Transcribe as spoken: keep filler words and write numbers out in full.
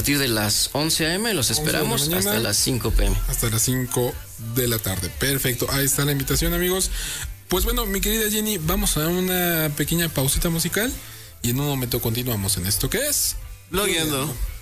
partir de las once a eme los esperamos mañana, hasta las cinco pe eme. Hasta las cinco de la tarde. Perfecto, ahí está la invitación, amigos. Pues bueno, mi querida Jenny, vamos a una pequeña pausita musical y en un momento continuamos en esto que es... Blogueando.